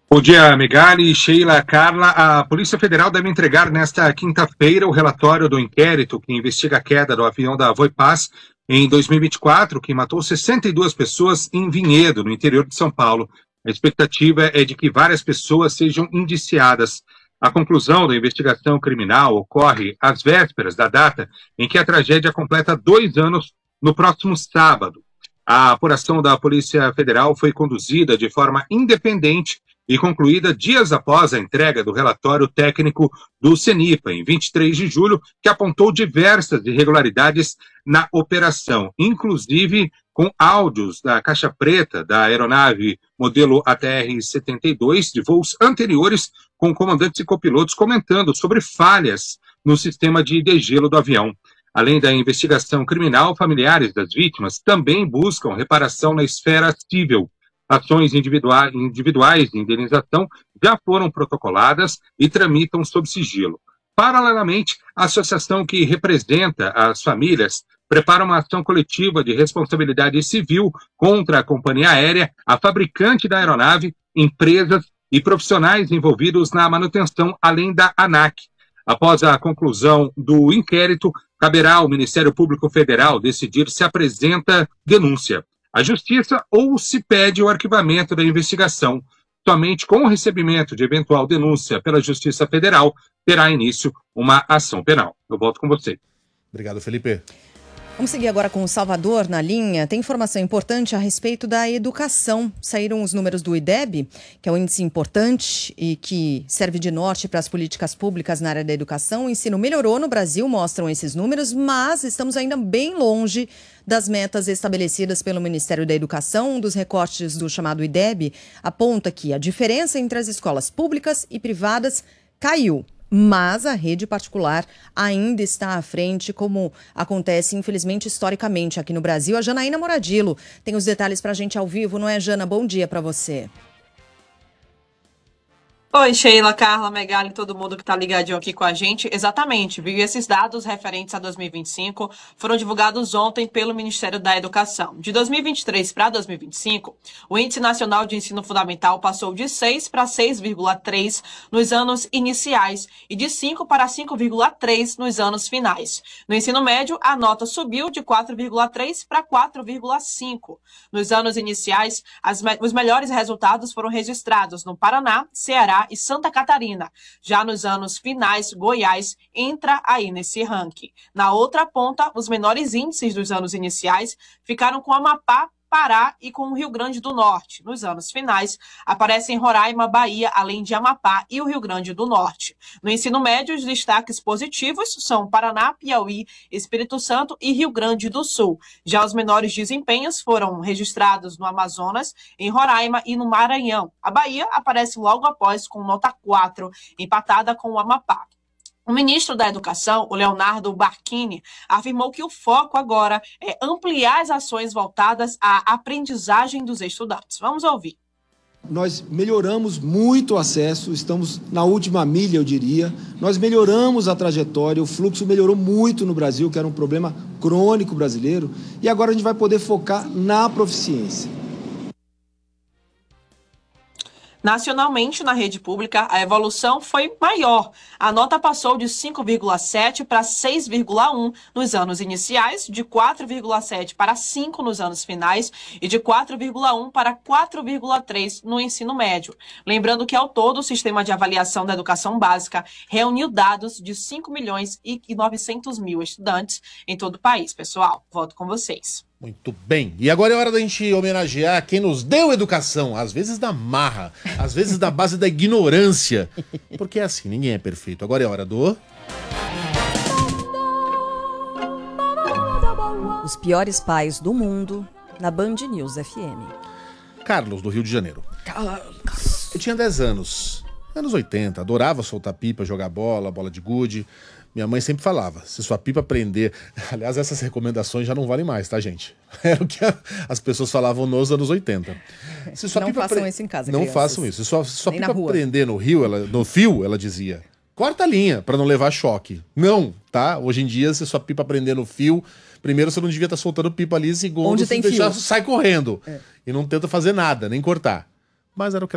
Bom dia, Megali, Sheila, Carla. A Polícia Federal deve entregar nesta quinta-feira o relatório do inquérito que investiga a queda do avião da Voipaz em 2024, que matou 62 pessoas em Vinhedo, no interior de São Paulo. A expectativa é de que várias pessoas sejam indiciadas. A conclusão da investigação criminal ocorre às vésperas da data em que a tragédia completa 2 anos, no próximo sábado. A apuração da Polícia Federal foi conduzida de forma independente e concluída dias após a entrega do relatório técnico do CENIPA, em 23 de julho, que apontou diversas irregularidades na operação, inclusive com áudios da caixa preta da aeronave modelo ATR-72 de voos anteriores, com comandantes e copilotos comentando sobre falhas no sistema de degelo do avião. Além da investigação criminal, familiares das vítimas também buscam reparação na esfera civil. Ações individuais de indenização já foram protocoladas e tramitam sob sigilo. Paralelamente, a associação que representa as famílias prepara uma ação coletiva de responsabilidade civil contra a companhia aérea, a fabricante da aeronave, empresas e profissionais envolvidos na manutenção, além da ANAC. Após a conclusão do inquérito, caberá ao Ministério Público Federal decidir se apresenta denúncia à Justiça ou se pede o arquivamento da investigação. Somente com o recebimento de eventual denúncia pela Justiça Federal terá início uma ação penal. Eu volto com você. Obrigado, Felipe. Vamos seguir agora com o Salvador na linha. Tem informação importante a respeito da educação. Saíram os números do IDEB, que é um índice importante e que serve de norte para as políticas públicas na área da educação. O ensino melhorou no Brasil, mostram esses números, mas estamos ainda bem longe das metas estabelecidas pelo Ministério da Educação. Um dos recortes do chamado IDEB aponta que a diferença entre as escolas públicas e privadas caiu. Mas a rede particular ainda está à frente, como acontece, infelizmente, historicamente aqui no Brasil. A Janaína Moradilo tem os detalhes para a gente ao vivo, não é, Jana? Bom dia para você. Oi, Sheila, Carla, Megali, todo mundo que está ligadinho aqui com a gente. Exatamente, viu? E esses dados referentes a 2025 foram divulgados ontem pelo Ministério da Educação. De 2023 para 2025, o Índice Nacional de Ensino Fundamental passou de 6 para 6,3 nos anos iniciais e de 5 para 5,3 nos anos finais. No ensino médio, a nota subiu de 4,3 para 4,5. Nos anos iniciais, os melhores resultados foram registrados no Paraná, Ceará e Santa Catarina. Já nos anos finais, Goiás entra aí nesse ranking. Na outra ponta, os menores índices dos anos iniciais ficaram com Amapá, Pará e com o Rio Grande do Norte. Nos anos finais, aparecem Roraima, Bahia, além de Amapá e o Rio Grande do Norte. No ensino médio, os destaques positivos são Paraná, Piauí, Espírito Santo e Rio Grande do Sul. Já os menores desempenhos foram registrados no Amazonas, em Roraima e no Maranhão. A Bahia aparece logo após com nota 4, empatada com o Amapá. O ministro da Educação, o Leonardo Barquini, afirmou que o foco agora é ampliar as ações voltadas à aprendizagem dos estudantes. Vamos ouvir. Nós melhoramos muito o acesso, estamos na última milha, eu diria. Nós melhoramos a trajetória, o fluxo melhorou muito no Brasil, que era um problema crônico brasileiro, e agora a gente vai poder focar na proficiência. Nacionalmente, na rede pública, a evolução foi maior. A nota passou de 5,7 para 6,1 nos anos iniciais, de 4,7 para 5 nos anos finais e de 4,1 para 4,3 no ensino médio. Lembrando que, ao todo, o Sistema de Avaliação da Educação Básica reuniu dados de 5 milhões e 900 mil estudantes em todo o país. Pessoal, volto com vocês. Muito bem. E agora é hora da gente homenagear quem nos deu educação, às vezes da marra, às vezes da base da ignorância. Porque é assim, ninguém é perfeito. Agora é hora do... Os piores pais do mundo na Band News FM. Carlos, do Rio de Janeiro. Eu tinha 10 anos, anos 80, adorava soltar pipa, jogar bola, bola de gude. Minha mãe sempre falava, se sua pipa prender... Aliás, essas recomendações já não valem mais, tá, gente? Era o que as pessoas falavam nos anos 80. Se sua não pipa façam isso em casa, Não crianças. façam isso. Se sua Nem pipa na rua. prender no fio, ela dizia, corta a linha pra não levar choque. Não, tá? Hoje em dia, se sua pipa prender no fio, primeiro você não devia estar soltando pipa ali, segundo, Onde se tem deixar, fio. sai correndo. E não tenta fazer nada, nem cortar. Mas era o que